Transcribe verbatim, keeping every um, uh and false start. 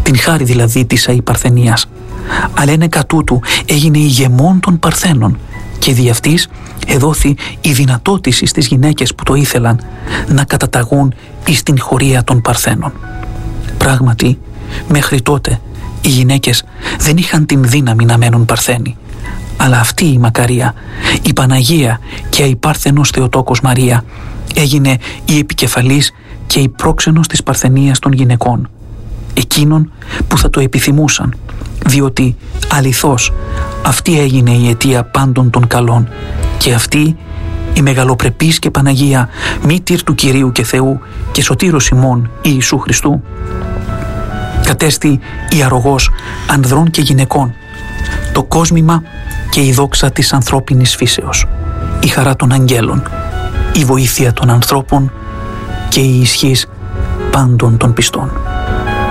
την χάρη δηλαδή της αϊπαρθενίας. Αλλά εν κατούτου έγινε ηγεμόν των Παρθένων και δι' αυτής εδόθη η δυνατότηση στις γυναίκες που το ήθελαν να καταταγούν εις την χωρία των Παρθένων. Πράγματι, μέχρι τότε οι γυναίκες δεν είχαν την δύναμη να μένουν Παρθένοι, αλλά αυτή η Μακαρία, η Παναγία και η Πάρθενος Θεοτόκος Μαρία έγινε η επικεφαλής και η πρόξενος της παρθενίας των γυναικών, εκείνων που θα το επιθυμούσαν, διότι αληθώς αυτή έγινε η αιτία πάντων των καλών και αυτή η μεγαλοπρεπής και Παναγία μήτηρ του Κυρίου και Θεού και σωτήρος ημών Ιησού Χριστού κατέστη η αρρωγός ανδρών και γυναικών, το κόσμημα και η δόξα της ανθρώπινης φύσεως, η χαρά των αγγέλων, η βοήθεια των ανθρώπων και η ισχύς πάντων των πιστών.